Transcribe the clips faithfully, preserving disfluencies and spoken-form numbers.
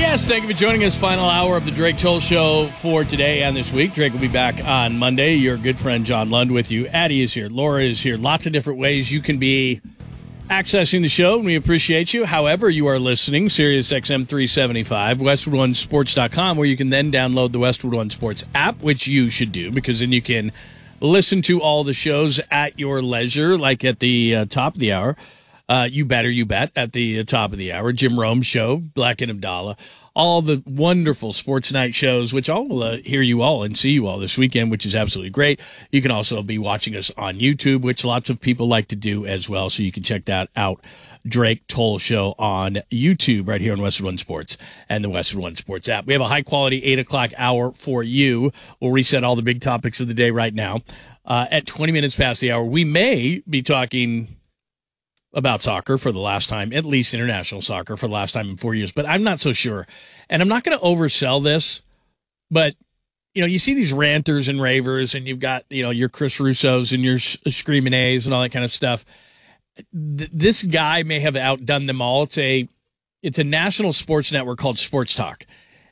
Yes, thank you for joining us. Final hour of the Drake Toll Show for today and this week. Drake will be back on Monday. Your good friend John Lund with you. Addie is here. Laura is here. Lots of different ways you can be accessing the show, and we appreciate you. However you are listening, Sirius X M three seventy-five, Westwood One Sports dot com, where you can then download the Westwood One Sports app, which you should do, because then you can listen to all the shows at your leisure, like at the uh, top of the hour. Uh, you better, you bet, at the uh, top of the hour. Jim Rome Show, Black and Abdallah, all the wonderful sports night shows, which I'll uh, hear you all and see you all this weekend, which is absolutely great. You can also be watching us on YouTube, which lots of people like to do as well, so you can check that out. Drake Toll Show on YouTube right here on Westwood One Sports and the Westwood One Sports app. We have a high-quality eight o'clock hour for you. We'll reset all the big topics of the day right now. Uh, at twenty minutes past the hour, we may be talking about soccer for the last time, at least international soccer for the last time in four years, but I'm not so sure. And I'm not going to oversell this, but, you know, you see these ranters and ravers, and you've got, you know, your Chris Russos and your Screaming A's and all that kind of stuff. Th- this guy may have outdone them all. It's a, it's a national sports network called Sports Talk,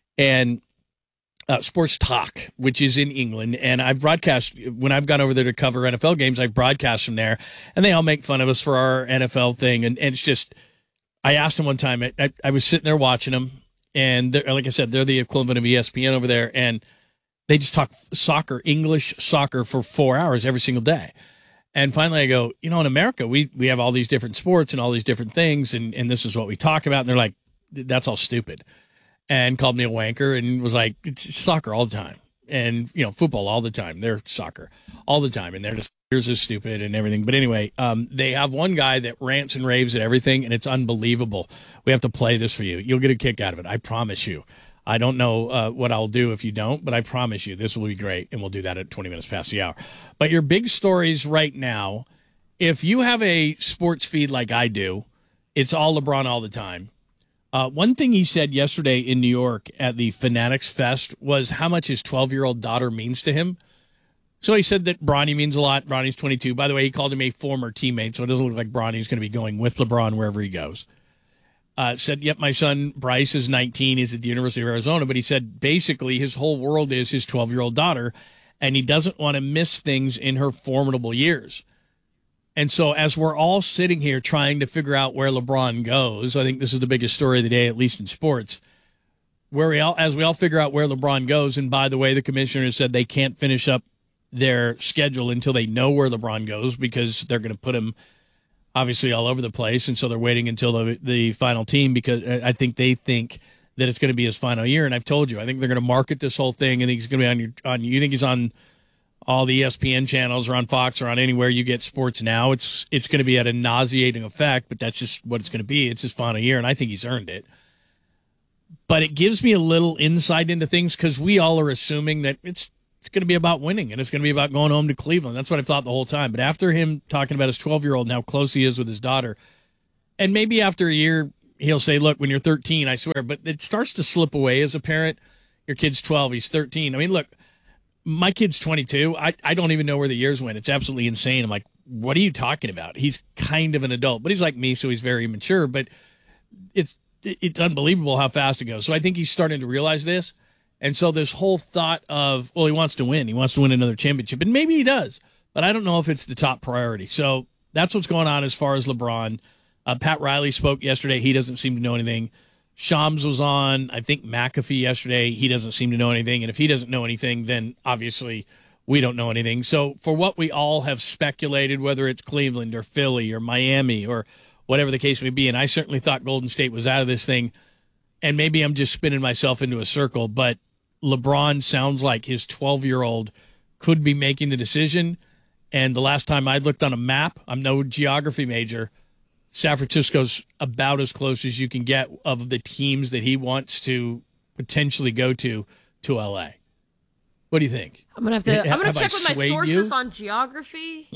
and Uh, Sports Talk, which is in England, and I've broadcast, when I've gone over there to cover N F L games, I've broadcast from there, and they all make fun of us for our N F L thing, and, and it's just, I asked them one time, I, I, I was sitting there watching them, and like I said, they're the equivalent of E S P N over there, and they just talk soccer, English soccer, for four hours every single day. And finally I go, you know, in America, we, we have all these different sports and all these different things, and, and this is what we talk about, and they're like, that's all stupid. And called me a wanker and was like, it's soccer all the time. And, you know, football all the time. They're soccer all the time. And they're just, yours is stupid and everything. But anyway, um, they have one guy that rants and raves at everything, and it's unbelievable. We have to play this for you. You'll get a kick out of it. I promise you. I don't know uh, what I'll do if you don't, but I promise you this will be great. And we'll do that at twenty minutes past the hour. But your big stories right now, if you have a sports feed like I do, it's all LeBron all the time. Uh, one thing he said yesterday in New York at the Fanatics Fest was how much his twelve-year-old daughter means to him. So he said that Bronny means a lot. Bronny's twenty-two. By the way, he called him a former teammate, so it doesn't look like Bronny's going to be going with LeBron wherever he goes. Uh, said, yep, my son Bryce is nineteen. He's at the University of Arizona. But he said basically his whole world is his twelve-year-old daughter, and he doesn't want to miss things in her formidable years. And so as we're all sitting here trying to figure out where LeBron goes, I think this is the biggest story of the day, at least in sports, where we all, as we all figure out where LeBron goes, and by the way, the commissioner said they can't finish up their schedule until they know where LeBron goes, because they're going to put him obviously all over the place, and so they're waiting until the, the final team, because I think they think that it's going to be his final year. And I've told you, I think they're going to market this whole thing, and he's going to be on your, on, you think he's on all the E S P N channels or on Fox or on anywhere you get sports now. It's it's going to be at a nauseating effect, but that's just what it's going to be. It's his final year, and I think he's earned it. But it gives me a little insight into things, because we all are assuming that it's it's going to be about winning, and it's going to be about going home to Cleveland. That's what I've thought the whole time. But after him talking about his twelve-year-old and how close he is with his daughter, and maybe after a year he'll say, look, when you're thirteen, I swear, but it starts to slip away as a parent. Your kid's twelve, he's thirteen. I mean, look, my kid's twenty-two. I, I don't even know where the years went. It's absolutely insane. I'm like, what are you talking about? He's kind of an adult, but he's like me, so he's very mature. But it's it's unbelievable how fast it goes. So I think he's starting to realize this. And so this whole thought of, well, he wants to win. He wants to win another championship. And maybe he does. But I don't know if it's the top priority. So that's what's going on as far as LeBron. Uh, Pat Riley spoke yesterday. He doesn't seem to know anything. Shams was on, I think, McAfee yesterday. He doesn't seem to know anything. And if he doesn't know anything, then obviously we don't know anything. So for what we all have speculated, whether it's Cleveland or Philly or Miami or whatever the case may be, and I certainly thought Golden State was out of this thing, and maybe I'm just spinning myself into a circle, but LeBron sounds like his twelve-year-old could be making the decision. And the last time I looked on a map, I'm no geography major, San Francisco's about as close as you can get of the teams that he wants to potentially go to to L A. What do you think? I'm gonna have to. I'm gonna Have check I with my swayed sources you? on geography.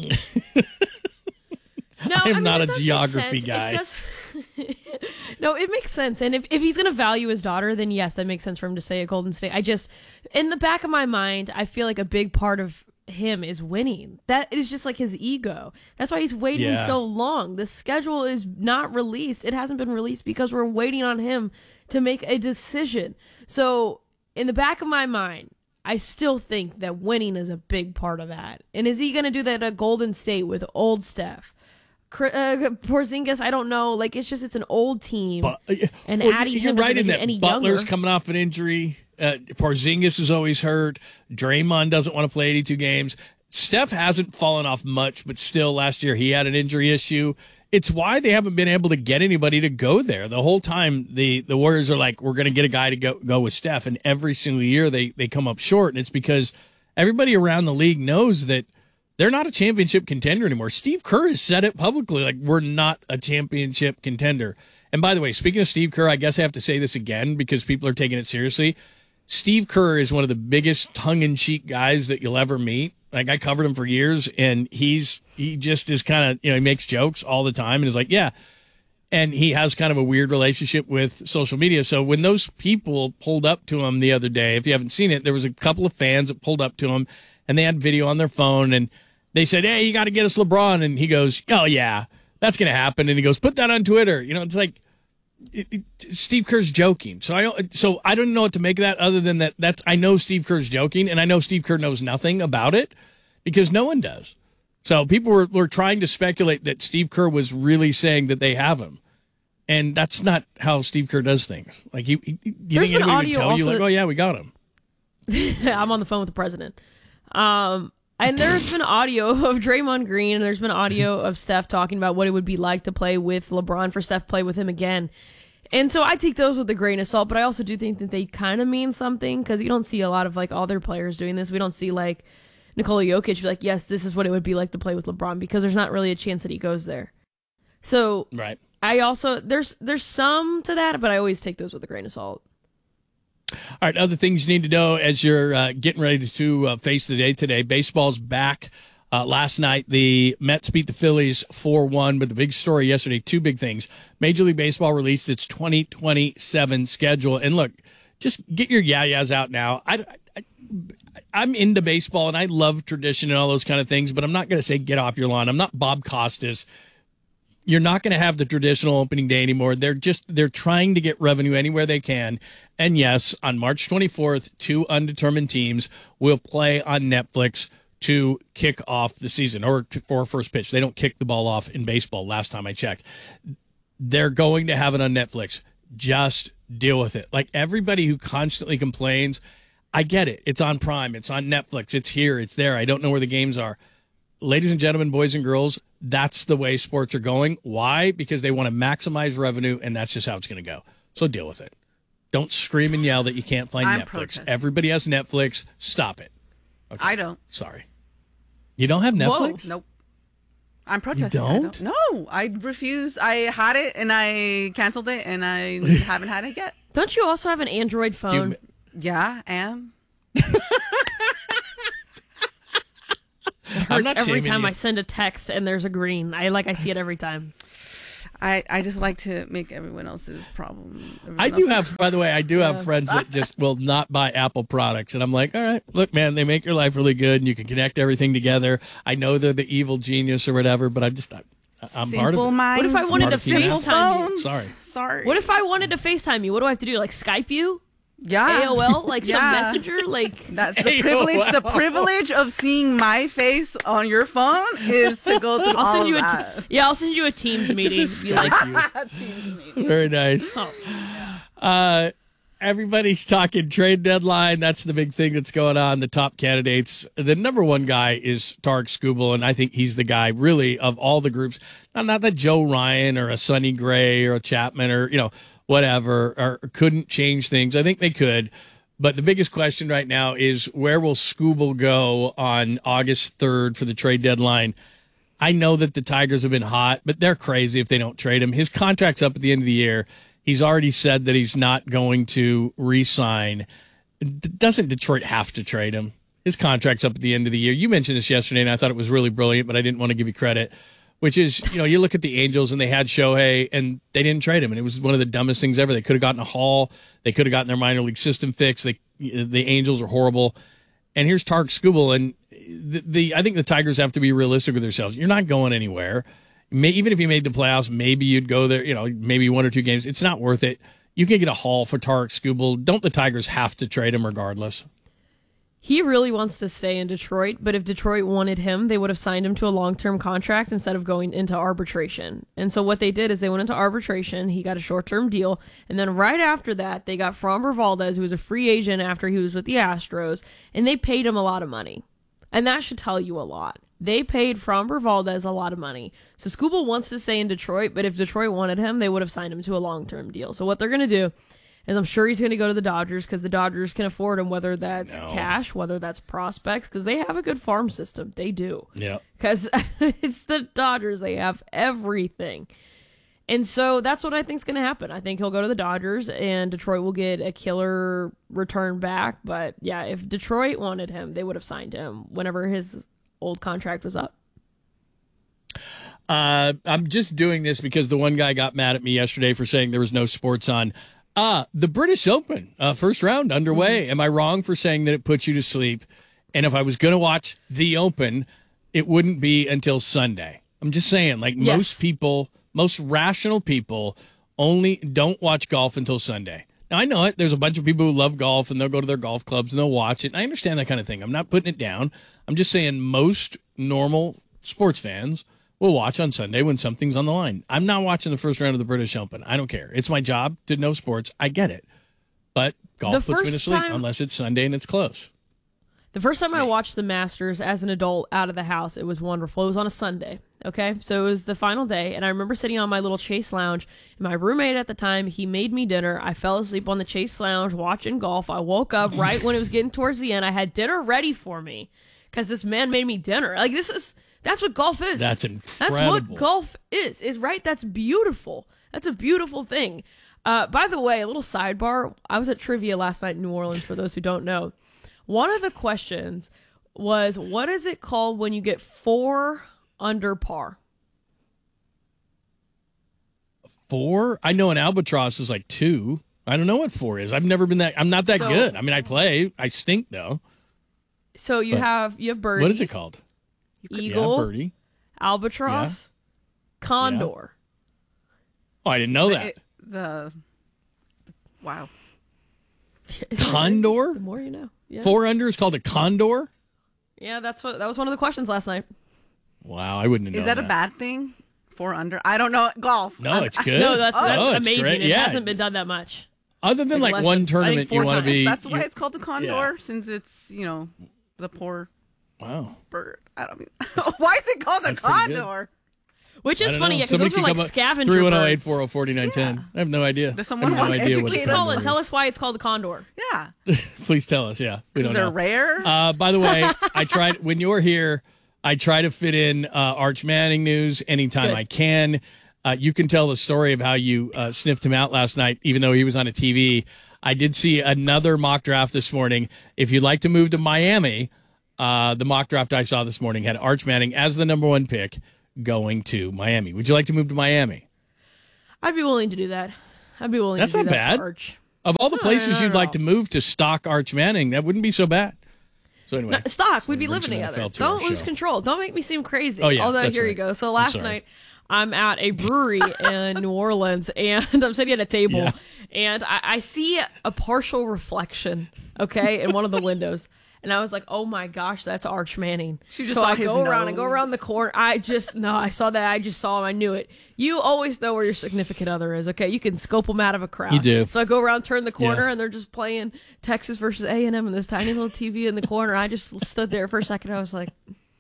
No, I'm I mean, not it a does make geography sense. guy. It does... No, it makes sense. And if, if he's going to value his daughter, then yes, that makes sense for him to say a Golden State. I just, in the back of my mind, I feel like a big part of him is winning. That is just like his ego. That's why he's waiting Yeah. so long. The schedule is not released. It hasn't been released because we're waiting on him to make a decision. So in the back of my mind, I still think that winning is a big part of that. And is he going to do that at Golden State with old Steph? Uh, Porzingis, I don't know. Like, it's just, it's an old team. But, and well, adding you're him right doesn't in make it that any Butler's younger. coming off an injury. Uh, Porzingis is always hurt. Draymond doesn't want to play eighty-two games. Steph hasn't fallen off much, but still last year he had an injury issue. It's why they haven't been able to get anybody to go there. The whole time the, the Warriors are like, we're going to get a guy to go, go with Steph. And every single year they, they come up short. And it's because everybody around the league knows that they're not a championship contender anymore. Steve Kerr has said it publicly, like, we're not a championship contender. And by the way, speaking of Steve Kerr, I guess I have to say this again because people are taking it seriously. Steve Kerr is one of the biggest tongue-in-cheek guys that you'll ever meet. Like, I covered him for years, and he's he just is kind of, you know, he makes jokes all the time and is like, yeah. And he has kind of a weird relationship with social media. So when those people pulled up to him the other day, if you haven't seen it, there was a couple of fans that pulled up to him, and they had video on their phone, and they said, hey, you got to get us LeBron. And he goes, oh, yeah, that's going to happen. And he goes, put that on Twitter. You know, it's like, It, it, Steve Kerr's joking, so I so I don't know what to make of that other than that. That's I know Steve Kerr's joking, and I know Steve Kerr knows nothing about it because no one does. So people were, were trying to speculate that Steve Kerr was really saying that they have him, and that's not how Steve Kerr does things. Like you, you There's think been anybody would audio tell you also like, oh yeah, we got him. I'm on the phone with the president. Um, and there's been audio of Draymond Green, and there's been audio of Steph talking about what it would be like to play with LeBron, for Steph to play with him again. And so I take those with a grain of salt, but I also do think that they kind of mean something because you don't see a lot of like other players doing this. We don't see like Nikola Jokic be like, yes, this is what it would be like to play with LeBron because there's not really a chance that he goes there. So Right. I also, there's there's some to that, but I always take those with a grain of salt. All right, other things you need to know as you're uh, getting ready to uh, face the day today. Baseball's back. Uh, last night, the Mets beat the Phillies four one, but the big story yesterday, two big things. Major League Baseball released its twenty twenty-seven schedule. And look, just get your yah-yahs out now. I, I, I'm into baseball, and I love tradition and all those kind of things, but I'm not going to say get off your lawn. I'm not Bob Costas. You're not going to have the traditional opening day anymore. They're just they're trying to get revenue anywhere they can. And yes, on March twenty-fourth, two undetermined teams will play on Netflix to kick off the season or to, for first pitch. They don't kick the ball off in baseball last time I checked. They're going to have it on Netflix. Just deal with it. Like everybody who constantly complains, I get it. It's on Prime. It's on Netflix. It's here. It's there. I don't know where the games are. Ladies and gentlemen, boys and girls, that's the way sports are going. Why? Because they want to maximize revenue, and that's just how it's going to go. So deal with it. Don't scream and yell that you can't find I'm Netflix. protesting. Everybody has Netflix. Stop it. Okay. I don't. Sorry. You don't have Netflix? Nope. I'm protesting. You I don't? No, I refuse. I had it and I canceled it and I haven't had it yet. Don't you also have an Android phone? You- Yeah, and I'm not every shaming time you. I send a text and there's a green. I like I see it every time. I, I just like to make everyone else's problem. everyone I do else's- have, by the way, I do have friends that just will not buy Apple products. And I'm like, all right, look, man, they make your life really good and you can connect everything together. I know they're the evil genius or whatever, but I'm just, I, I'm part Simple of it. minds. What if I wanted Part to of humanity. FaceTime you? phones. Sorry. Sorry. What if I wanted to FaceTime you? What do I have to do? Like Skype you? yeah. A O L? Like some Yeah. messenger? Like That's the A O L. privilege. The privilege of seeing my face on your phone is to go through I'll all send you a of t- that. yeah, I'll send you a Teams meeting. Be like, Very nice. oh, Uh, everybody's talking trade deadline. That's the big thing that's going on. The top candidates. The number one guy is Tarek Skubal, and I think he's the guy really of all the groups. Not, not that Joe Ryan or a Sonny Gray or a Chapman or, you know, whatever, or couldn't change things. I think they could. But the biggest question right now is where will Skubal go on August third for the trade deadline? I know that the Tigers have been hot, but they're crazy if they don't trade him. His contract's up at the end of the year. He's already said that he's not going to re-sign. D- Doesn't Detroit have to trade him? His contract's up at the end of the year. You mentioned this yesterday, and I thought it was really brilliant, but I didn't want to give you credit, which is, you know, you look at the Angels, and they had Shohei, and they didn't trade him, and it was one of the dumbest things ever. They could have gotten a haul. They could have gotten their minor league system fixed. They, the Angels are horrible. and here's Tarek Skubal, and the, the I think the Tigers have to be realistic with themselves. You're not going anywhere. May, even if you made the playoffs, maybe you'd go there, you know, maybe one or two games. It's not worth it. You can get a haul for Tarek Skubal. Don't the Tigers have to trade him regardless? He really wants to stay in Detroit, but if Detroit wanted him, they would have signed him to a long-term contract instead of going into arbitration. And so what they did is they went into arbitration, he got a short-term deal, and then right after that, they got Framber Valdez, who was a free agent after he was with the Astros, and they paid him a lot of money. And that should tell you a lot. They paid Framber Valdez a lot of money. So Skubal wants to stay in Detroit, but if Detroit wanted him, they would have signed him to a long-term deal. So what they're going to do is I'm sure he's going to go to the Dodgers because the Dodgers can afford him, whether that's no. cash, whether that's prospects, because they have a good farm system. They do. Yeah. Because it's the Dodgers. They have everything. And so that's what I think is going to happen. I think he'll go to the Dodgers, and Detroit will get a killer return back. But, yeah, if Detroit wanted him, they would have signed him whenever his old contract was up. Uh, I'm just doing this because the one guy got mad at me yesterday for saying there was no sports on. Ah, the British Open, uh, first round underway. Mm-hmm. Am I wrong for saying that it puts you to sleep? And if I was going to watch the Open, it wouldn't be until Sunday. I'm just saying, like yes. most people, most rational people only don't watch golf until Sunday. Now, I know it. There's a bunch of people who love golf, and they'll go to their golf clubs, and they'll watch it. And I understand that kind of thing. I'm not putting it down. I'm just saying most normal sports fans will watch on Sunday when something's on the line. I'm not watching the first round of the British Open. I don't care. It's my job to know sports. I get it. But golf The puts me to first sleep time- unless it's Sunday and it's close. The first time That's I me. watched the Masters as an adult out of the house, it was wonderful. It was on a Sunday, okay? So it was the final day, and I remember sitting on my little Chase Lounge, and my roommate at the time, he made me dinner. I fell asleep on the Chase Lounge watching golf. I woke up right when it was getting towards the end. I had dinner ready for me because this man made me dinner. Like, this is... That's what golf is. That's incredible. That's what golf is. Is right. That's beautiful. That's a beautiful thing. Uh, by the way, a little sidebar. I was at trivia last night in New Orleans, for those who don't know. One of the questions was, what is it called when you get four under par? Four? I know an albatross is like two. I don't know what four is. I've never been that. I'm not that So- good. I mean, I play. I stink, though. So you But have you have birdie, What is it called? eagle, Yeah, birdie. albatross, condor. Oh, I didn't know that. It- the wow. Condor? The more you know. Yeah. Four under is called a condor? Yeah, that's what that was one of the questions last night. Wow, I wouldn't have known Is that a bad thing? Four under? I don't know. Golf. No, I'm- it's good. No, that's Oh, that's it's amazing. great. It Yeah. hasn't been done that much. Other than like like less one than- I think tournament, you four want to times. be. That's why you- it's called the condor, since it's, you know, the poor Wow. bird. I don't mean. Why is it called a That's pretty good. condor? Which I is don't funny, know. yeah, because Somebody those are can like come up- scavenger three one zero eight birds. four zero four nine one zero. I have no idea. Does someone I have no want idea to what educate the us? Colin, condor tell is. us why it's called a condor. Yeah. Please tell us. Yeah, we don't Is it know. rare? Uh, by the way, I tried when you're here. I try to fit in uh, Arch Manning news anytime Good. I can. Uh, you can tell the story of how you uh, sniffed him out last night, even though he was on a T V. I did see another mock draft this morning. If you'd like to move to Miami, uh, the mock draft I saw this morning had Arch Manning as the number one pick going to Miami. Would you like to move to Miami? I'd be willing to do that. I'd be willing That's to do not that bad. for Arch. Of all the No, places no, no, you'd no. like to move to stock Arch Manning, that wouldn't be so bad. So anyway, No, stock, we'd be Bring living some N F together. L to our Don't lose show. control. Don't make me seem crazy. Oh, yeah, Although, that's here you right. go. So I'm last sorry. night, I'm at a brewery in New Orleans, and I'm sitting at a table, Yeah. and I, I see a partial reflection, okay, in one of the windows. And I was like, oh my gosh, that's Arch Manning. She just so saw I his go around and go nose. around the corner. I just, no, I saw that. I just saw him. I knew it. You always know where your significant other is, okay? You can scope them out of a crowd. You do. So I go around, turn the corner, Yeah. and they're just playing Texas versus A and M in this tiny little T V in the corner. I just stood there for a second. I was like,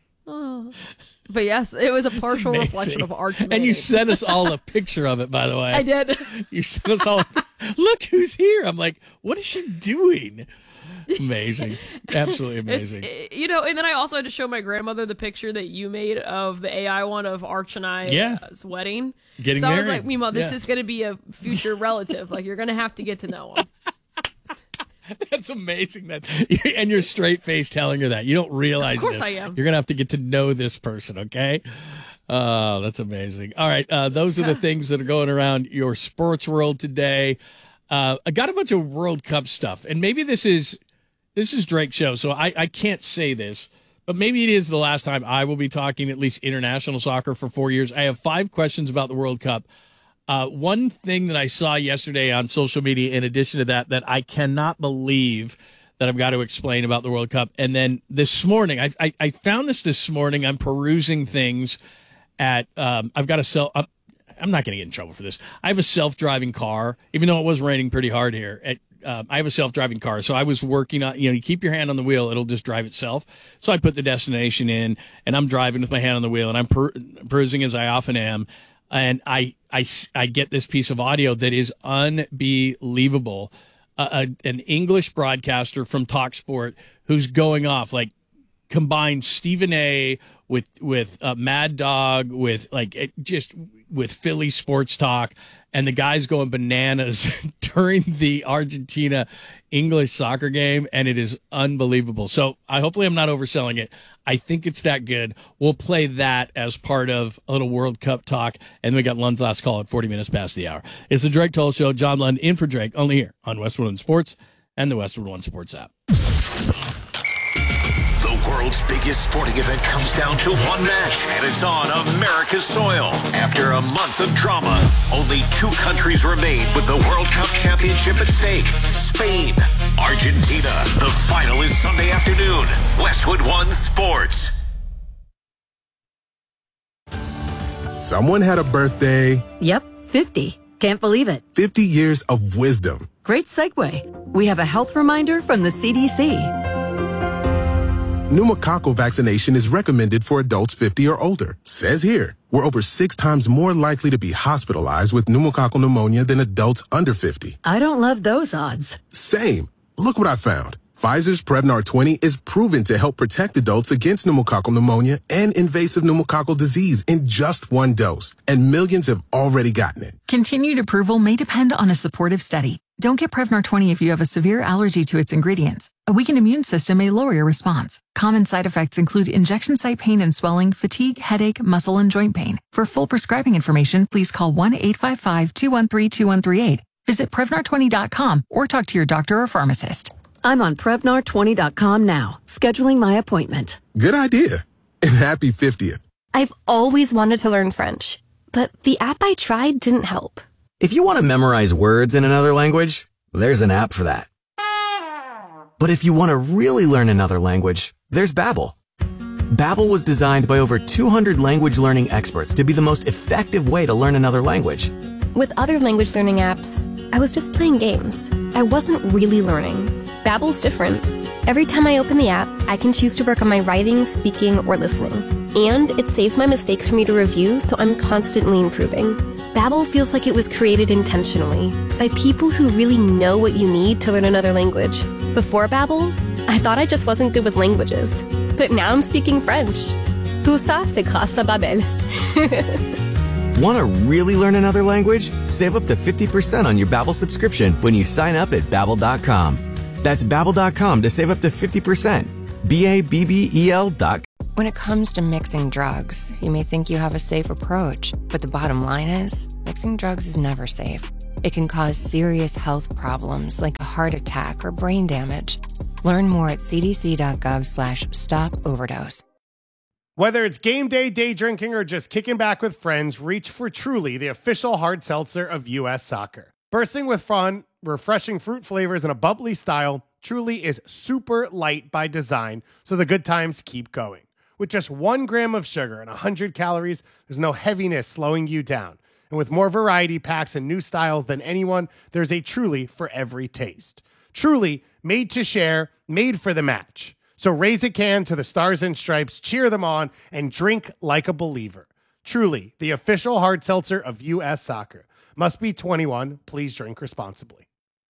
oh. But yes, it was a partial Amazing. reflection of Arch Manning. And you sent us all a picture of it, by the way. I did. You sent us all, look who's here. I'm like, what is she doing? Amazing. Absolutely It's, amazing. eh, you know, and then I also had to show my grandmother the picture that you made of the A I one of Arch and I's Yeah. wedding. Getting so I was married. like, Mima, this Yeah. is going to be a future relative. Like, you're going to have to get to know him. That's amazing. That and you're straight face telling her that. You don't realize Of course this. I am. You're going to have to get to know this person, okay? Oh, that's amazing. All right. Uh, those are the things that are going around your sports world today. Uh, I got a bunch of World Cup stuff, and maybe this is this is Drake's show, so I, I can't say this, but maybe it is the last time I will be talking at least international soccer for four years. I have five questions about the World Cup. Uh, one thing that I saw yesterday on social media, in addition to that, that I cannot believe that I've got to explain about the World Cup. And then this morning, I, I, I found this this morning. I'm perusing things at, um, I've got a self, uh, I'm not going to get in trouble for this. I have a self-driving car, even though it was raining pretty hard here. At, uh, I have a self-driving car. So I was working on, you know, you keep your hand on the wheel, it'll just drive itself. So I put the destination in, and I'm driving with my hand on the wheel, and I'm per- perusing as I often am. And I, I, I get this piece of audio that is unbelievable. Uh, a, an English broadcaster from TalkSport who's going off, like, combined Stephen A. with with uh, Mad Dog, with like it just with Philly sports talk, and the guy's going bananas during the Argentina English soccer game, and it is unbelievable. So I hopefully I'm not overselling it. I think it's that good. We'll play that as part of a little World Cup talk, and we got Lund's last call at forty minutes past the hour. It's the Drake Toll Show. John Lund in for Drake, only here on Westwood One Sports and the Westwood One Sports app. The world's biggest sporting event comes down to one match, and it's on America's soil. After a month of drama, only two countries remain with the World Cup championship at stake. Spain, Argentina. The final is Sunday afternoon. Westwood One Sports. Someone had a birthday. Yep, fifty. Can't believe it. fifty years of wisdom. Great segue. We have a health reminder from the C D C. Pneumococcal vaccination is recommended for adults fifty or older. Says here, we're over six times more likely to be hospitalized with pneumococcal pneumonia than adults under fifty. I don't love those odds. Same. Look what I found. Pfizer's Prevnar twenty is proven to help protect adults against pneumococcal pneumonia and invasive pneumococcal disease in just one dose. And millions have already gotten it. Continued approval may depend on a supportive study. Don't get Prevnar twenty if you have a severe allergy to its ingredients. A weakened immune system may lower your response. Common side effects include injection site pain and swelling, fatigue, headache, muscle, and joint pain. For full prescribing information, please call one eight five five, two one three, two one three eight. Visit Prevnar twenty dot com or talk to your doctor or pharmacist. I'm on Prevnar twenty dot com now, scheduling my appointment. Good idea. And happy fiftieth. I've always wanted to learn French, but the app I tried didn't help. If you want to memorize words in another language, there's an app for that. But if you want to really learn another language, there's Babbel. Babbel was designed by over two hundred language learning experts to be the most effective way to learn another language. With other language learning apps, I was just playing games. I wasn't really learning. Babbel's different. Every time I open the app, I can choose to work on my writing, speaking, or listening. And it saves my mistakes for me to review, so I'm constantly improving. Babbel feels like it was created intentionally by people who really know what you need to learn another language. Before Babbel, I thought I just wasn't good with languages. But now I'm speaking French. Tout ça, c'est grâce à Babbel. Want to really learn another language? Save up to fifty percent on your Babbel subscription when you sign up at Babbel dot com. That's Babbel dot com to save up to fifty percent. B A B B E L dot com. When it comes to mixing drugs, you may think you have a safe approach, but the bottom line is, mixing drugs is never safe. It can cause serious health problems like a heart attack or brain damage. Learn more at c d c dot gov slash stop overdose. Whether it's game day, day drinking, or just kicking back with friends, reach for Truly, the official hard seltzer of U S Soccer. Bursting with fun, refreshing fruit flavors, and a bubbly style, Truly is super light by design, so the good times keep going. With just one gram of sugar and one hundred calories, there's no heaviness slowing you down. And with more variety packs and new styles than anyone, there's a Truly for every taste. Truly, made to share, made for the match. So raise a can to the Stars and Stripes, cheer them on, and drink like a believer. Truly, the official hard seltzer of U S Soccer. Must be twenty-one. Please drink responsibly.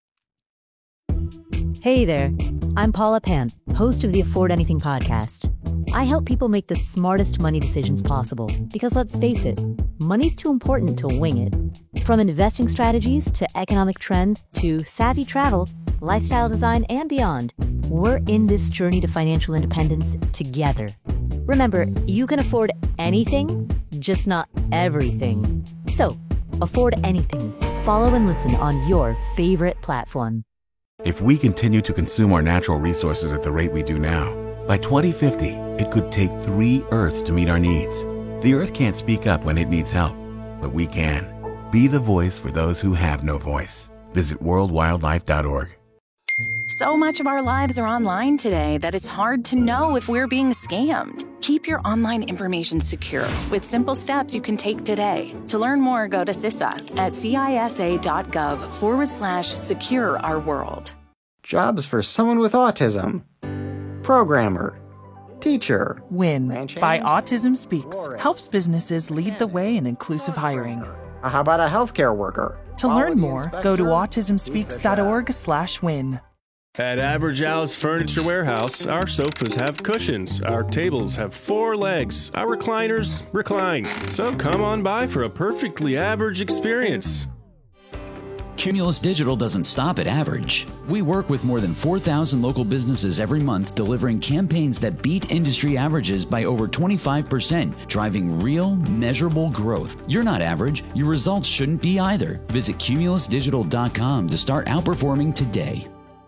Hey there. I'm Paula Pant, host of the Afford Anything podcast. I help people make the smartest money decisions possible because, let's face it, money's too important to wing it. From investing strategies to economic trends to savvy travel, lifestyle design, and beyond, we're in this journey to financial independence together. Remember, you can afford anything, just not everything. So, afford anything. Follow and listen on your favorite platform. If we continue to consume our natural resources at the rate we do now, by twenty fifty, it could take three Earths to meet our needs. The Earth can't speak up when it needs help, but we can. Be the voice for those who have no voice. Visit world wildlife dot org. So much of our lives are online today that it's hard to know if we're being scammed. Keep your online information secure with simple steps you can take today. To learn more, go to C I S A at cisa.gov forward slash secure our world. Jobs for someone with autism. Programmer. Teacher. WIN by Autism Speaks helps businesses lead the way in inclusive hiring. How about a healthcare worker? To learn more, go to autism speaks dot org slash win. At Average Al's Furniture Warehouse, our sofas have cushions, our tables have four legs, our recliners recline. So come on by for a perfectly average experience. Cumulus Digital doesn't stop at average. We work with more than four thousand local businesses every month, delivering campaigns that beat industry averages by over twenty-five percent, driving real, measurable growth. You're not average. Your results shouldn't be either. Visit cumulus digital dot com to start outperforming today.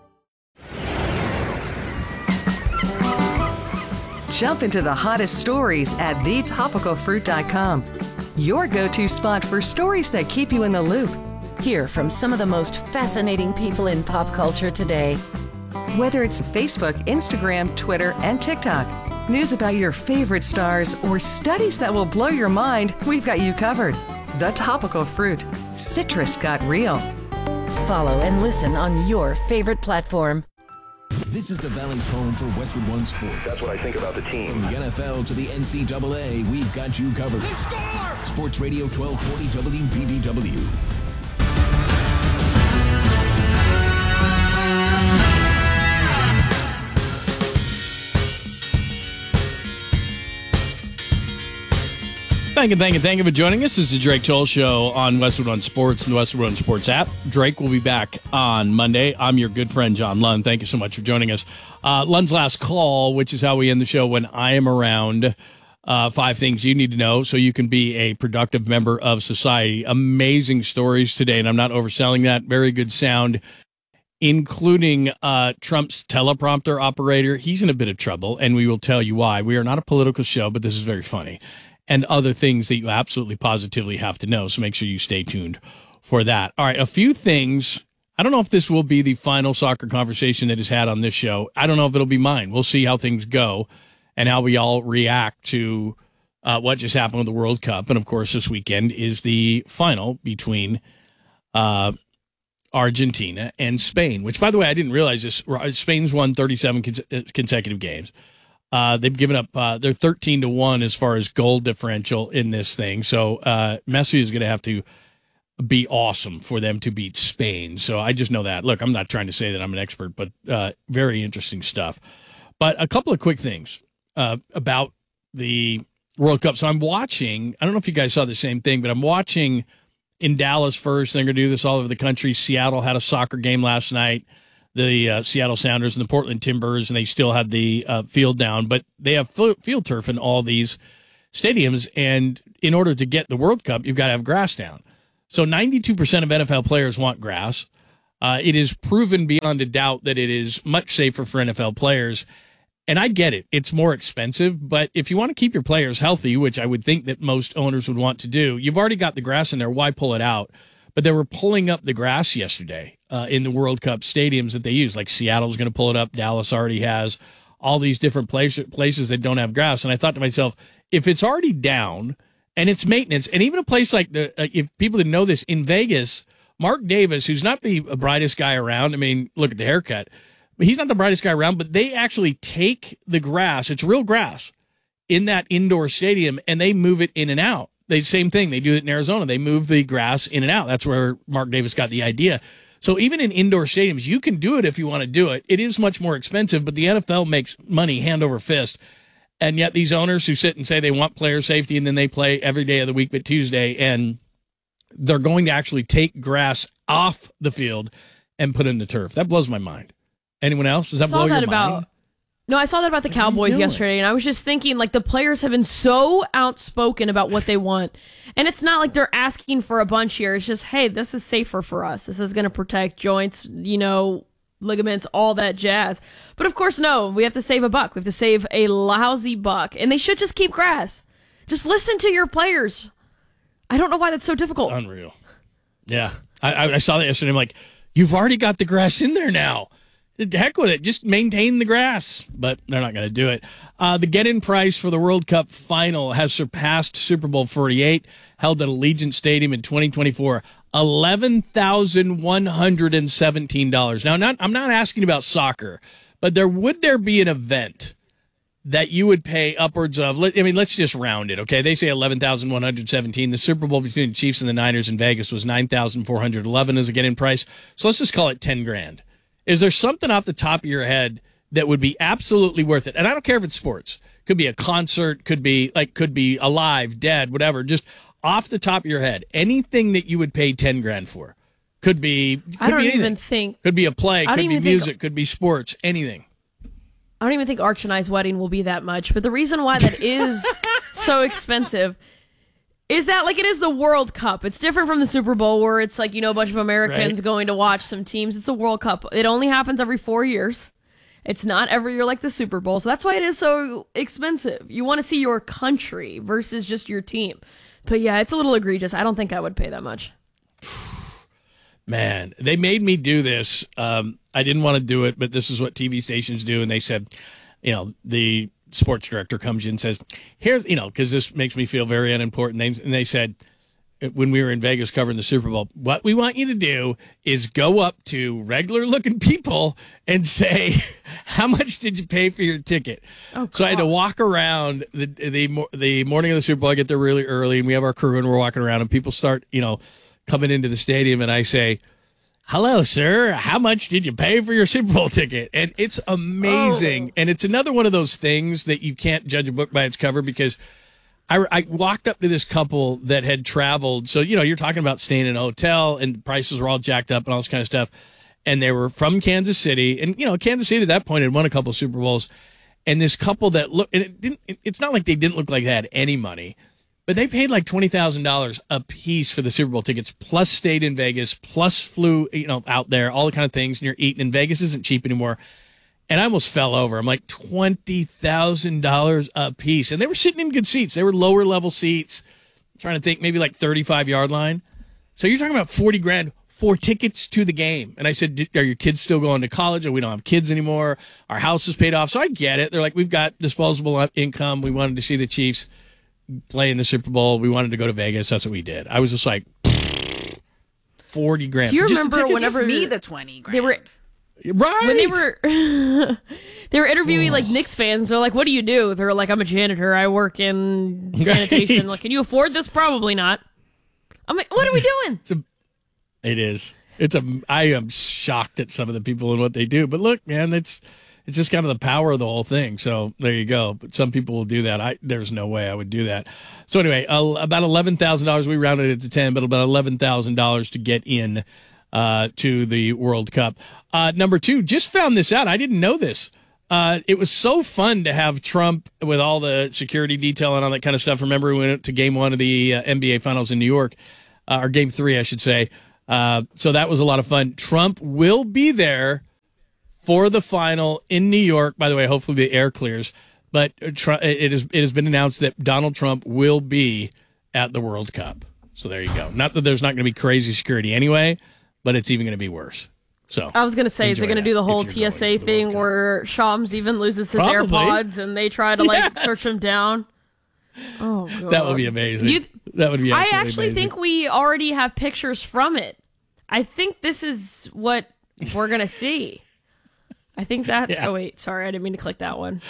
Jump into the hottest stories at the topical fruit dot com. Your go-to spot for stories that keep you in the loop. Hear from some of the most fascinating people in pop culture today. Whether it's Facebook, Instagram, Twitter, and TikTok, news about your favorite stars, or studies that will blow your mind, we've got you covered. The Topical Fruit. Citrus got real. Follow and listen on your favorite platform. This is the Valley's home for Westwood One Sports. That's what I think about the team. From the N F L to the N C double A, we've got you covered. They score! Sports Radio twelve forty W B B W. Thank you, thank you, thank you for joining us. This is the Drake Toll Show on Westwood One Sports and the Westwood One Sports app. Drake will be back on Monday. I'm your good friend, John Lund. Thank you so much for joining us. Uh, Lund's Last Call, which is how we end the show when I am around. Uh, five things you need to know so you can be a productive member of society. Amazing stories today, and I'm not overselling that. Very good sound, including uh, Trump's teleprompter operator. He's in a bit of trouble, and we will tell you why. We are not a political show, but this is very funny. And other things that you absolutely positively have to know. So make sure you stay tuned for that. All right, a few things. I don't know if this will be the final soccer conversation that is had on this show. I don't know if it'll be mine. We'll see how things go and how we all react to uh, what just happened with the World Cup. And, of course, this weekend is the final between uh, Argentina and Spain, which, by the way, I didn't realize this. Spain's won thirty-seven cons- consecutive games. Uh, they've given up, uh, they're thirteen to one as far as goal differential in this thing. So uh, Messi is going to have to be awesome for them to beat Spain. So I just know that. Look, I'm not trying to say that I'm an expert, but uh, very interesting stuff. But a couple of quick things uh, about the World Cup. So I'm watching, I don't know if you guys saw the same thing, but I'm watching in Dallas first. They're going to do this all over the country. Seattle had a soccer game last night. The uh, Seattle Sounders and the Portland Timbers, and they still had the uh, field down, but they have field turf in all these stadiums, and in order to get the World Cup, you've got to have grass down. So ninety-two percent of N F L players want grass. Uh, it is proven beyond a doubt that it is much safer for N F L players, and I get it. It's more expensive, but if you want to keep your players healthy, which I would think that most owners would want to do, you've already got the grass in there. Why pull it out? But they were pulling up the grass yesterday uh, in the World Cup stadiums that they use. Like Seattle's going to pull it up. Dallas already has all these different place, places that don't have grass. And I thought to myself, if it's already down and it's maintenance, and even a place like the, uh, if people didn't know this, in Vegas, Mark Davis, who's not the brightest guy around. I mean, look at the haircut. But he's not the brightest guy around, but they actually take the grass. It's real grass in that indoor stadium, and they move it in and out. They same thing. They do it in Arizona. They move the grass in and out. That's where Mark Davis got the idea. So even in indoor stadiums, you can do it if you want to do it. It is much more expensive, but the N F L makes money hand over fist. And yet these owners who sit and say they want player safety, and then they play every day of the week but Tuesday, and they're going to actually take grass off the field and put in the turf. That blows my mind. Anyone else? Does that blow your about- mind? No, I saw that about the Cowboys yesterday, and I was just thinking, like, the players have been so outspoken about what they want. And it's not like they're asking for a bunch here. It's just, hey, this is safer for us. This is going to protect joints, you know, ligaments, all that jazz. But of course, no, we have to save a buck. We have to save a lousy buck. And they should just keep grass. Just listen to your players. I don't know why that's so difficult. Unreal. Yeah. I, I saw that yesterday. I'm like, you've already got the grass in there now. The heck with it. Just maintain the grass. But they're not going to do it. Uh, the get-in price for the World Cup final has surpassed Super Bowl forty-eight, held at Allegiant Stadium in twenty twenty-four. eleven thousand one hundred seventeen dollars. Now, not, I'm not asking about soccer, but there would there be an event that you would pay upwards of, I mean, let's just round it, okay? They say eleven thousand one hundred seventeen. The Super Bowl between the Chiefs and the Niners in Vegas was nine thousand four hundred eleven as a get-in price. So let's just call it ten grand. Is there something off the top of your head that would be absolutely worth it? And I don't care if it's sports. Could be a concert, could be like, could be alive, dead, whatever. Just off the top of your head, anything that you would pay ten grand for. Could be, could I don't be even think. Could be a play, I don't could be even think- music, could be sports, anything. I don't even think Arch and I's wedding will be that much. But the reason why that is so expensive is that, like, it is the World Cup. It's different from the Super Bowl where it's like, you know, a bunch of Americans Right. going to watch some teams. It's a World Cup. It only happens every four years. It's not every year like the Super Bowl. So that's why it is so expensive. You want to see your country versus just your team. But yeah, it's a little egregious. I don't think I would pay that much. Man, they made me do this. Um, I didn't want to do it, but this is what T V stations do. And they said, you know, the sports director comes in and says, here's, you know, because this makes me feel very unimportant. They, and they said, when we were in Vegas covering the Super Bowl, what we want you to do is go up to regular looking people and say, how much did you pay for your ticket? Oh, so I had to walk around the, the, mo- the morning of the Super Bowl. I get there really early and we have our crew and we're walking around and people start, you know, coming into the stadium and I say, hello, sir, how much did you pay for your Super Bowl ticket? And it's amazing. Oh. And it's another one of those things that you can't judge a book by its cover because I, I walked up to this couple that had traveled. So, you know, you're talking about staying in a hotel and the prices were all jacked up and all this kind of stuff. And they were from Kansas City. And, you know, Kansas City at that point had won a couple of Super Bowls. And this couple that looked, and it didn't, it's not like they didn't look like they had any money. But they paid like twenty thousand dollars a piece for the Super Bowl tickets, plus stayed in Vegas, plus flew, you know, out there, all the kind of things. And you're eating, and Vegas isn't cheap anymore. And I almost fell over. I'm like, twenty thousand dollars a piece. And they were sitting in good seats. They were lower level seats. I'm trying to think, maybe like thirty-five yard line. So you're talking about forty grand for tickets to the game. And I said, are your kids still going to college? Or we don't have kids anymore. Our house is paid off. So I get it. They're like, we've got disposable income. We wanted to see the Chiefs play in the Super Bowl. We wanted to go to Vegas. That's what we did. I was just like, forty grand. Do you Just the remember tickets? whenever Give me the twenty grand. they were right when they were they were interviewing like Knicks fans? They're like, "What do you do?" They're like, "I'm a janitor. I work in sanitation." Right. Like, can you afford this? Probably not. I'm like, what are we doing? It's a, it is. It's a. I am shocked at some of the people and what they do. But look, man, it's it's just kind of the power of the whole thing. So there you go. But some people will do that. I there's no way I would do that. So anyway, uh, about eleven thousand dollars. We rounded it to ten, but about eleven thousand dollars to get in uh, to the World Cup. Uh, number two, just found this out. I didn't know this. Uh, it was so fun to have Trump with all the security detail and all that kind of stuff. Remember, we went to game one of the uh, N B A Finals in New York, uh, or game three, I should say. Uh, so that was a lot of fun. Trump will be there for the final in New York. By the way, hopefully the air clears. But it is it has been announced that Donald Trump will be at the World Cup. So there you go. Not that there's not going to be crazy security anyway, but it's even going to be worse. So I was going to say, is enjoy it going to that do the whole if you're T S A going to the thing World Cup. where Shams even loses his Probably. AirPods and they try to like Yes. search him down? Oh, God. That would be amazing. You- that would be I absolutely actually amazing. think we already have pictures from it. I think this is what we're going to see. I think that's. Yeah. Oh, wait. Sorry. I didn't mean to click that one.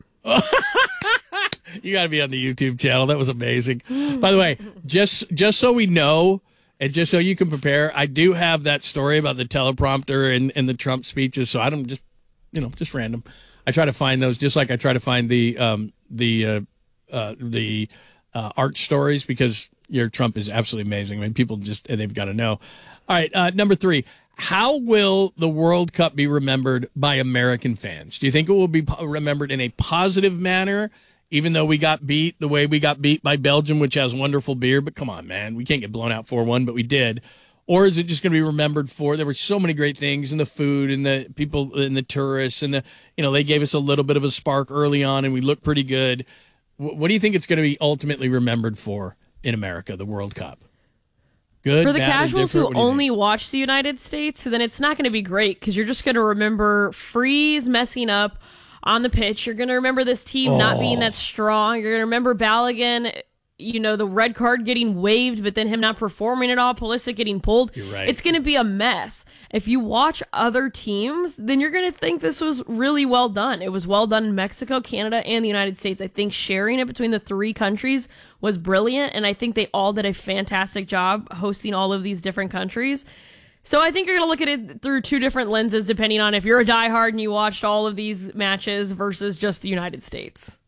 You got to be on the YouTube channel. That was amazing. By the way, just just so we know, and just so you can prepare, I do have that story about the teleprompter and, and the Trump speeches. So I don't just, you know, just random. I try to find those, just like I try to find the um, the uh, uh, the uh, art stories, because your Trump is absolutely amazing. I mean, people just they've got to know. All right, uh, number three. How will the World Cup be remembered by American fans? Do you think it will be po- remembered in a positive manner, even though we got beat the way we got beat by Belgium, which has wonderful beer? But come on, man. We can't get blown out four one, but we did. Or is it just going to be remembered for, there were so many great things in the food and the people and the tourists and the, you know, they gave us a little bit of a spark early on and we looked pretty good. What do you think it's going to be ultimately remembered for in America, the World Cup? Good, for the bad, casuals who different? only watch the United States, then it's not going to be great because you're just going to remember Freeze messing up on the pitch. You're going to remember this team Oh. not being that strong. You're going to remember Balogun, you know, the red card getting waived, but then him not performing at all, Pulisic getting pulled. You're right. It's going to be a mess. If you watch other teams, then you're going to think this was really well done. It was well done in Mexico, Canada, and the United States. I think sharing it between the three countries was brilliant, and I think they all did a fantastic job hosting all of these different countries. So I think you're going to look at it through two different lenses, depending on if you're a diehard and you watched all of these matches versus just the United States.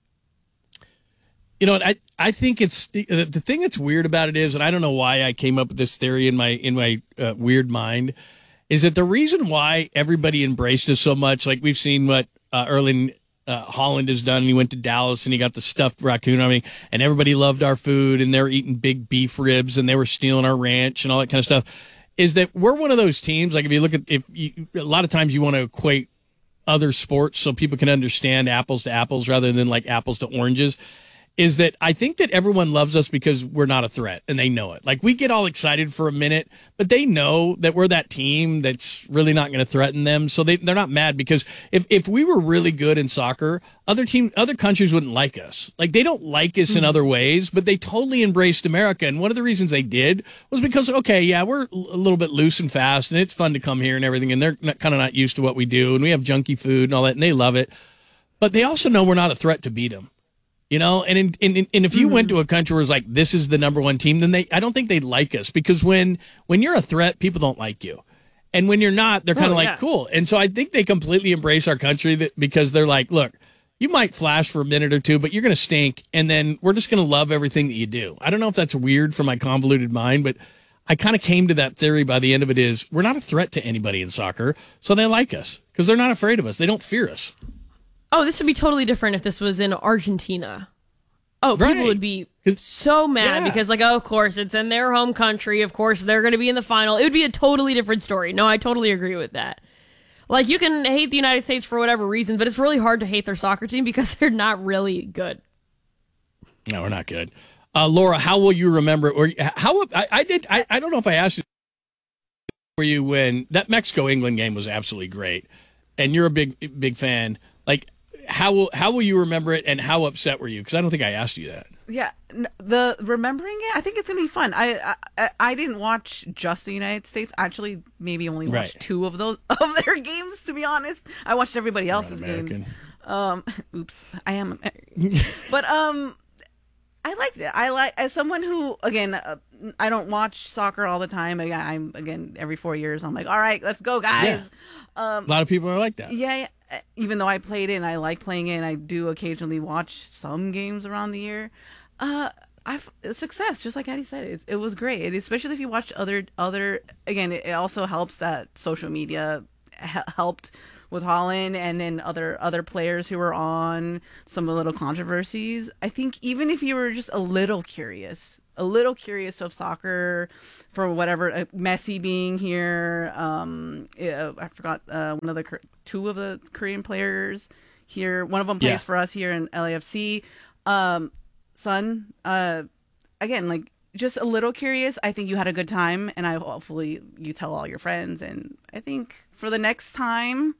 You know, I I think it's the, the thing that's weird about it is, and I don't know why I came up with this theory in my in my uh, weird mind, is that the reason why everybody embraced us so much, like we've seen what uh, Erling uh, Haaland has done, and he went to Dallas and he got the stuffed raccoon. I mean, and everybody loved our food, and they were eating big beef ribs, and they were stealing our ranch and all that kind of stuff. Is that we're one of those teams? Like if you look at if you, a lot of times you want to equate other sports so people can understand apples to apples rather than like apples to oranges. Is that I think that everyone loves us because we're not a threat, and they know it. Like, we get all excited for a minute, but they know that we're that team that's really not going to threaten them, so they, they're not mad, because if, if we were really good in soccer, other team, other countries wouldn't like us. Like, they don't like us in other ways, but they totally embraced America, and one of the reasons they did was because, okay, yeah, we're a little bit loose and fast, and it's fun to come here and everything, and they're kind of not used to what we do, and we have junky food and all that, and they love it, but they also know we're not a threat to beat them. You know, and in, in, and if you mm-hmm. went to a country where it's like, this is the number one team, then they, I don't think they'd like us, because when, when you're a threat, people don't like you. And when you're not, they're kind of oh, like, yeah. cool. And so I think they completely embrace our country that, because they're like, look, you might flash for a minute or two, but you're going to stink. And then we're just going to love everything that you do. I don't know if that's weird for my convoluted mind, but I kind of came to that theory by the end of it is we're not a threat to anybody in soccer. So they like us because they're not afraid of us. They don't fear us. Oh, this would be totally different if this was in Argentina. Oh, right. People would be so mad yeah. because, like, oh, of course, it's in their home country. Of course, they're going to be in the final. It would be a totally different story. No, I totally agree with that. Like, you can hate the United States for whatever reason, but it's really hard to hate their soccer team because they're not really good. No, we're not good. Uh, Laura, how will you remember? Or how I, I did? I, I don't know if I asked you. Were you when that Mexico England game was absolutely great, and you're a big big fan? Like, how will how will you remember it, and how upset were you? Because I don't think I asked you that. Yeah, the remembering it, I think it's gonna be fun. I I, I didn't watch just the United States. Actually, maybe only watched right. two of those of their games. To be honest, I watched everybody else's games. Um, oops, I am American, but um. I liked it. I like, as someone who, again, uh, I don't watch soccer all the time. I, I'm again every four years. I'm like, all right, let's go, guys. Yeah. Um, a lot of people are like that. Yeah, yeah. Even though I played it and I like playing it, and I do occasionally watch some games around the year. Uh, I've success, just like Addie said, it, it was great. And especially if you watch other other. Again, it, it also helps that social media h- helped. With Haaland and then other other players who were on some little controversies. I think even if you were just a little curious, a little curious of soccer, for whatever, uh, Messi being here, um, uh, I forgot uh, one of the two of the Korean players here. One of them plays yeah. for us here in L A F C. Um, Son, uh, again, like just a little curious. I think you had a good time, and I hopefully you tell all your friends. And I think for the next time.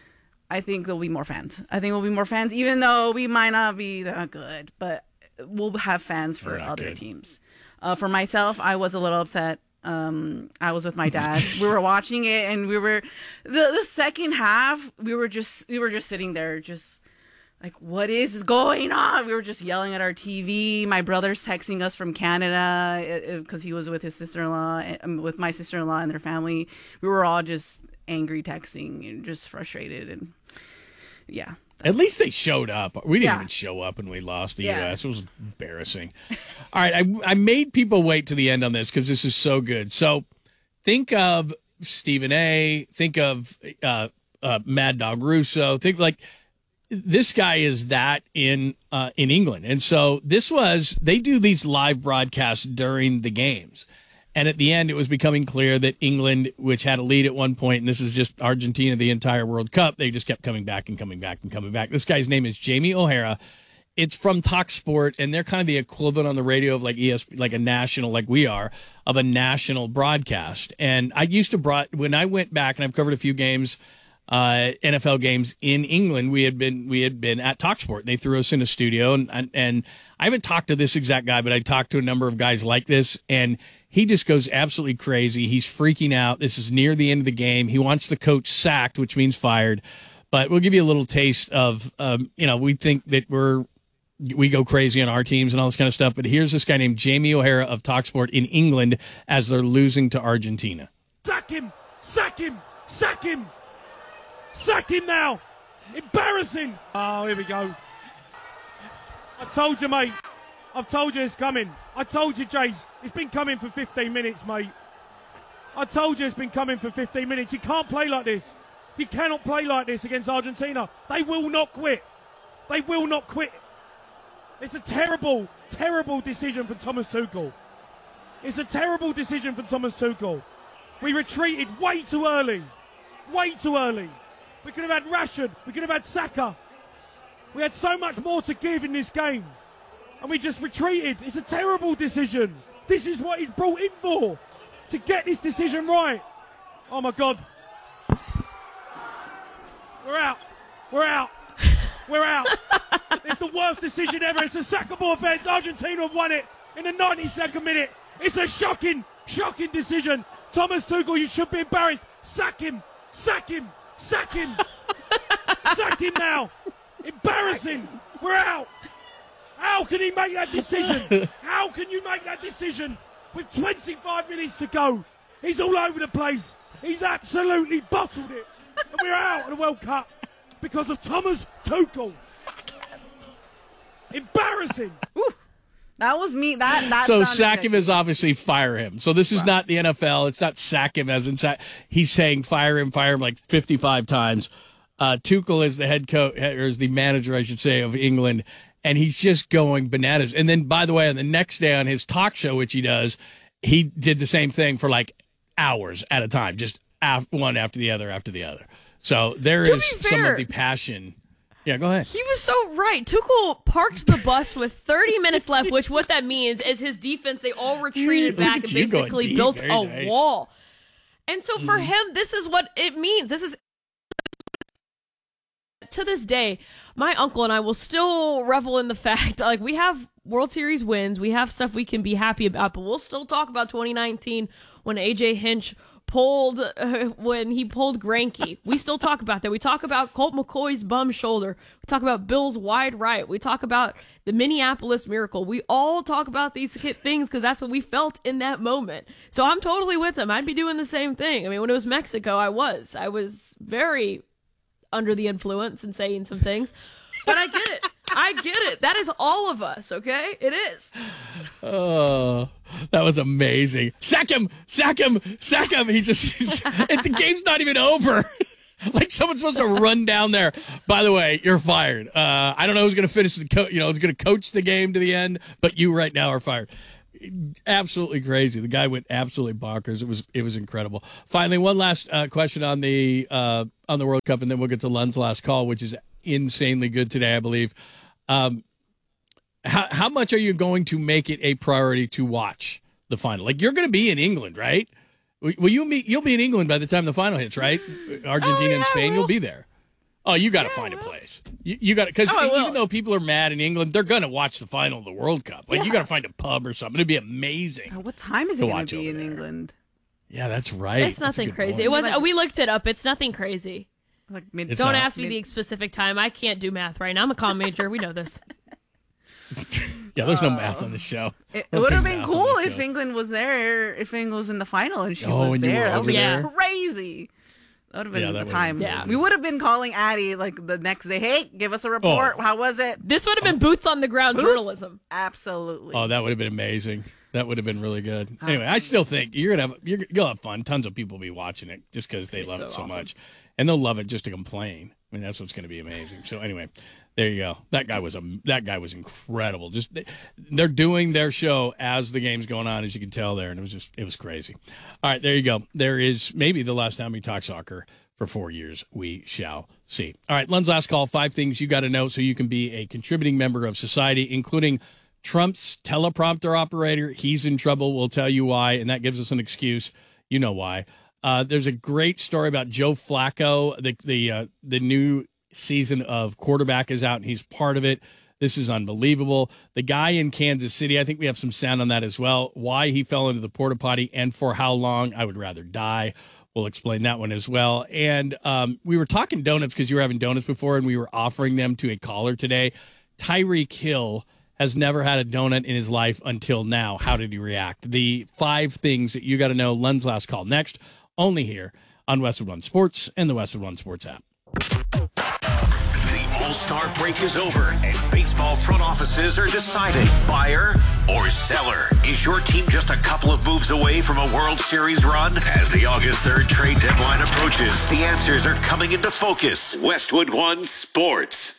I think there'll be more fans. I think we'll be more fans, even though we might not be that good, but we'll have fans for other good. teams. Uh, for myself, I was a little upset. Um, I was with my dad. We were watching it, and we were the the second half. We were just we were just sitting there, just like, what is going on? We were just yelling at our T V. My brother's texting us from Canada because he was with his sister-in-law, with my sister-in-law and their family. We were all just angry texting and just frustrated, and yeah. At least they showed up. We didn't yeah. even show up and we lost the yeah. U S It was embarrassing. All right, I I made people wait to the end on this because this is so good. So think of Stephen A. Think of uh, uh, Mad Dog Russo. Think like this guy is that in uh, in England, and so this was they do these live broadcasts during the games. And at the end, it was becoming clear that England, which had a lead at one point, and this is just Argentina the entire World Cup, they just kept coming back and coming back and coming back. This guy's name is Jamie O'Hara. It's from TalkSport, and they're kind of the equivalent on the radio of like E S P, like a national, like we are, of a national broadcast. And I used to brought when I went back, and I've covered a few games, uh, N F L games in England. We had been we had been at TalkSport. They threw us in a studio, and and, and I haven't talked to this exact guy, but I talked to a number of guys like this, and he just goes absolutely crazy. He's freaking out. This is near the end of the game. He wants the coach sacked, which means fired. But we'll give you a little taste of, um, you know, we think that we're. We go crazy on our teams and all this kind of stuff. But here's this guy named Jamie O'Hara of TalkSport in England as they're losing to Argentina. Sack him! Sack him! Sack him! Sack him now! Embarrassing! Oh, here we go. I told you, mate. I've told you it's coming. I told you, Jace. It's been coming for fifteen minutes, mate. I told you it's been coming for fifteen minutes. You can't play like this. You cannot play like this against Argentina. They will not quit. They will not quit. It's a terrible, terrible decision for Thomas Tuchel. It's a terrible decision for Thomas Tuchel. We retreated way too early. Way too early. We could have had Rashford. We could have had Saka. We had so much more to give in this game. And we just retreated. It's a terrible decision. This is what he's brought in for. To get this decision right. Oh my God. We're out. We're out. We're out. It's the worst decision ever. It's a sackable offence. Argentina have won it in the ninety-second minute. It's a shocking, shocking decision. Thomas Tuchel, you should be embarrassed. Sack him. Sack him. Sack him. Sack him now. Embarrassing. We're out. How can he make that decision? How can you make that decision with twenty-five minutes to go? He's all over the place. He's absolutely bottled it. And we're out of the World Cup because of Thomas Tuchel. Embarrassing. Ooh, that was me. That, that so sounded sack good. him is obviously fire him. So this is Wow. not the N F L. It's not sack him as in sack. He's saying fire him, fire him like fifty-five times. Uh, Tuchel is the head coach, or is the manager, I should say, of England, and he's just going bananas. And then, by the way, on the next day on his talk show, which he does, he did the same thing for like hours at a time, just af- one after the other after the other. So there To is be some fair, of the passion. Yeah, go ahead. He was so right. Tuchel parked the bus with thirty minutes left, which what that means is his defense, they all retreated Look back at and you going basically deep. built Very a nice. wall. And so for Mhm. him, this is what it means. This is to this day, my uncle and I will still revel in the fact, like, we have World Series wins, we have stuff we can be happy about, but we'll still talk about twenty nineteen when A J Hinch pulled, uh, when he pulled Greinke. We still talk about that. We talk about Colt McCoy's bum shoulder. We talk about Bill's wide right. We talk about the Minneapolis Miracle. We all talk about these things because that's what we felt in that moment. So I'm totally with him. I'd be doing the same thing. I mean, when it was Mexico, I was. I was very under the influence and saying some things. But I get it. I get it. That is all of us, okay? It is. Oh, that was amazing. Sack him! Sack him! Sack him! He just, he's, and the game's not even over. Like someone's supposed to run down there. By the way, you're fired. Uh, I don't know who's going to finish the co- you know, who's going to coach the game to the end, but you right now are fired. Absolutely crazy. The guy went absolutely bonkers. It was it was incredible. Finally, one last uh, question on the uh, on the World Cup, and then we'll get to Lund's last call, which is insanely good today, I believe. Um, how how much are you going to make it a priority to watch the final? Like, you're going to be in England, right? Will you be? You'll be in England by the time the final hits, right? Argentina oh, yeah, and Spain. You'll be there. Oh, you got to Yeah, find a place. You, you got to, because Oh, I will. even though people are mad in England, they're going to watch the final of the World Cup. Like, you Yeah. got to find a pub or something. It'd be amazing. Uh, What time is to it going watch to be over in there. England? Yeah, that's right. It's That's a nothing good crazy. point. It was. Like- We looked it up. It's nothing crazy. Like mid- It's Don't not. ask me the specific time. I can't do math right now. I'm a comm major. We know this. Yeah, there's no math on the show. It Don't would do have been math on cool the if show. England was there, if England was in the final and she Oh, was and you were there. That over would be there? crazy. That would have been Yeah, that the would've time. been crazy. We would have been calling Addie like the next day. Hey, give us a report. Oh. How was it? This would have been boots on the ground Boots? journalism. Absolutely. Oh, that would have been amazing. That would have been really good. Anyway, I still think you're gonna have you're, you'll have fun. Tons of people will be watching it just because they love so it so awesome. much, and they'll love it just to complain. I mean, that's what's going to be amazing. So anyway, there you go. That guy was a that guy was incredible. Just they're doing their show as the game's going on, as you can tell there, and it was just it was crazy. All right, there you go. There is maybe the last time we talk soccer for four years. We shall see. All right, Lund's last call. Five things you got to know so you can be a contributing member of society, including Trump's teleprompter operator. He's in trouble. We'll tell you why, and that gives us an excuse. You know why. Uh, there's a great story about Joe Flacco. The the uh, the new season of quarterback is out, and he's part of it. This is unbelievable. The guy in Kansas City, I think we have some sound on that as well. Why he fell into the porta potty and for how long. I would rather die. We'll explain that one as well. And um, we were talking donuts because you were having donuts before, and we were offering them to a caller today. Tyreek Hill has never had a donut in his life until now. How did he react? The five things that you got to know. Lund's last call next, only here on Westwood One Sports and the Westwood One Sports app. The All-Star break is over, and baseball front offices are deciding buyer or seller. Is your team just a couple of moves away from a World Series run? As the August third trade deadline approaches, the answers are coming into focus. Westwood One Sports.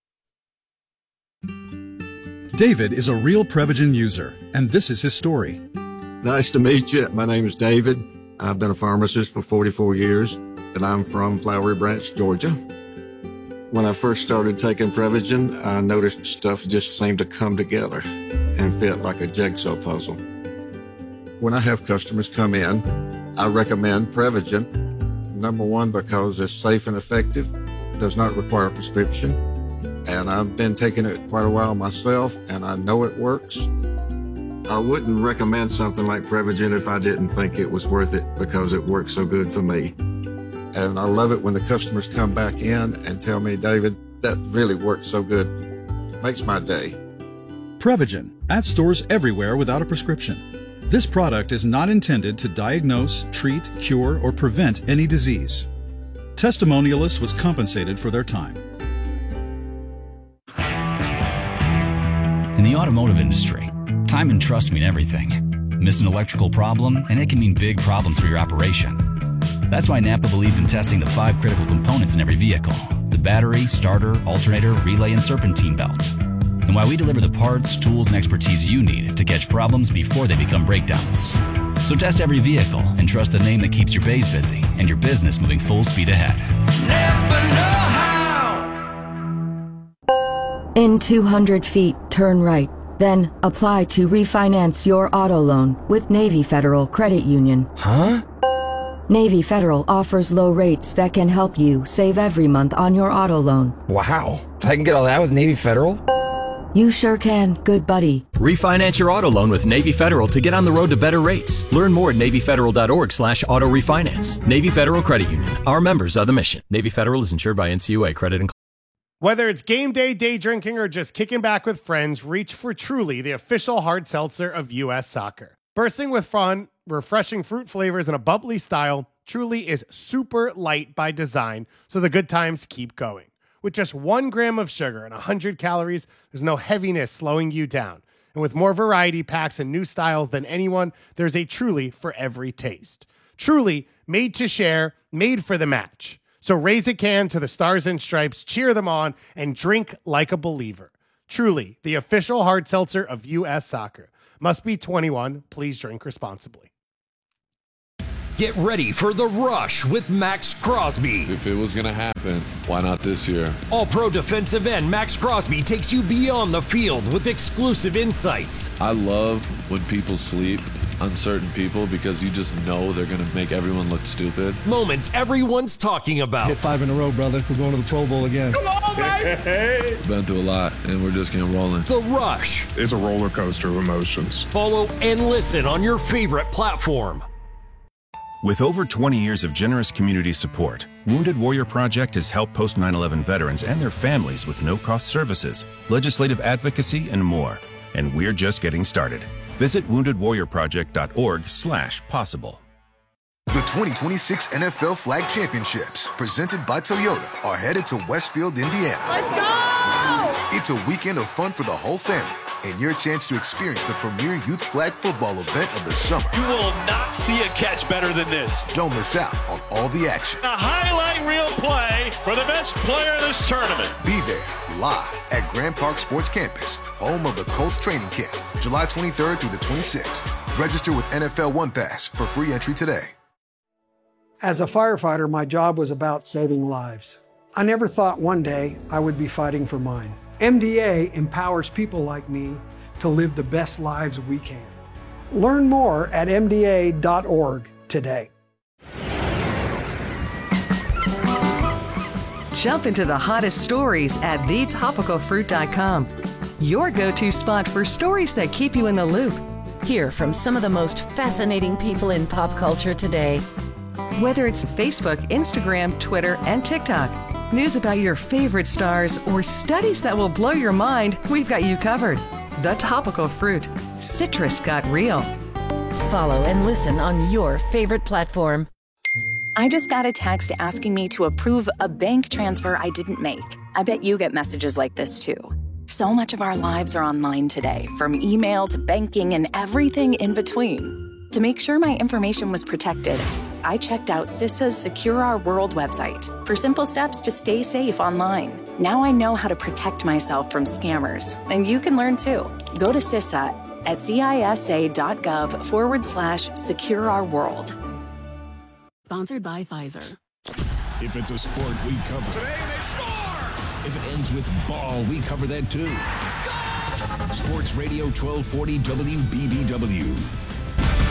David is a real Prevagen user, and this is his story. Nice to meet you. My name is David. I've been a pharmacist for forty-four years, and I'm from Flowery Branch, Georgia. When I first started taking Prevagen, I noticed stuff just seemed to come together and fit like a jigsaw puzzle. When I have customers come in, I recommend Prevagen. Number one, because it's safe and effective, does not require a prescription. And I've been taking it quite a while myself, and I know it works. I wouldn't recommend something like Prevagen if I didn't think it was worth it because it works so good for me. And I love it when the customers come back in and tell me, David, that really works so good. Makes my day. Prevagen, at stores everywhere without a prescription. This product is not intended to diagnose, treat, cure, or prevent any disease. Testimonialist was compensated for their time. In the automotive industry, time and trust mean everything. Miss an electrical problem, and it can mean big problems for your operation. That's why Napa believes in testing the five critical components in every vehicle: the battery, starter, alternator, relay, and serpentine belt. And why we deliver the parts, tools, and expertise you need to catch problems before they become breakdowns. So test every vehicle and trust the name that keeps your bays busy and your business moving full speed ahead. Napa know-how! In two hundred feet, turn right. Then apply to refinance your auto loan with Navy Federal Credit Union. Huh? Navy Federal offers low rates that can help you save every month on your auto loan. Wow. I can get all that with Navy Federal? You sure can, good buddy. Refinance your auto loan with Navy Federal to get on the road to better rates. Learn more at NavyFederal.org slash auto refinance. Navy Federal Credit Union. Our members are the mission. Navy Federal is insured by N C U A. Credit and Whether it's game day, day drinking, or just kicking back with friends, reach for Truly, the official hard seltzer of U S Soccer. Bursting with fun, refreshing fruit flavors, and a bubbly style, Truly is super light by design, so the good times keep going. With just one gram of sugar and one hundred calories, there's no heaviness slowing you down. And with more variety packs and new styles than anyone, there's a Truly for every taste. Truly, made to share, made for the match. So raise a can to the Stars and Stripes, cheer them on, and drink like a believer. Truly, the official hard seltzer of U S Soccer. Must be twenty-one. Please drink responsibly. Get ready for the rush with Max Crosby. If it was going to happen, why not this year? All-pro defensive end Max Crosby takes you beyond the field with exclusive insights. I love when people sleep on certain people because you just know they're going to make everyone look stupid. Moments everyone's talking about. Hit five in a row, brother. We're going to the Pro Bowl again. Come on, baby! Been through a lot, and we're just getting rolling. The Rush. It's a roller coaster of emotions. Follow and listen on your favorite platform. With over twenty years of generous community support, Wounded Warrior Project has helped post nine eleven veterans and their families with no-cost services, legislative advocacy, and more. And we're just getting started. Visit wounded warrior project dot org slash possible. The twenty twenty-six N F L Flag Championships, presented by Toyota, are headed to Westfield, Indiana. Let's go! It's a weekend of fun for the whole family. and your chance to experience the premier youth flag football event of the summer. You will not see a catch better than this. Don't miss out on all the action. A highlight reel play for the best player in this tournament. Be there live at Grand Park Sports Campus, home of the Colts training camp, July twenty-third through the twenty-sixth. Register with N F L One Pass for free entry today. As a firefighter, my job was about saving lives. I never thought one day I would be fighting for mine. M D A empowers people like me to live the best lives we can. Learn more at M D A dot org today. Jump into the hottest stories at the topical fruit dot com. Your go-to spot for stories that keep you in the loop. Hear from some of the most fascinating people in pop culture today. Whether it's Facebook, Instagram, Twitter, and TikTok, news about your favorite stars, or studies that will blow your mind, we've got you covered. The Topical Fruit. Citrus got real. Follow and listen on your favorite platform. I just got a text asking me to approve a bank transfer I didn't make. I bet you get messages like this too. So much of our lives are online today, from email to banking and everything in between. To make sure my information was protected, I checked out CISA's Secure Our World website for simple steps to stay safe online. Now I know how to protect myself from scammers, and you can learn too. Go to CISA at cisa.gov forward slash secure our world. Sponsored by Pfizer. If it's a sport, we cover. Today they score! If it ends with ball, we cover that too. Score! Sports Radio twelve forty W B B W.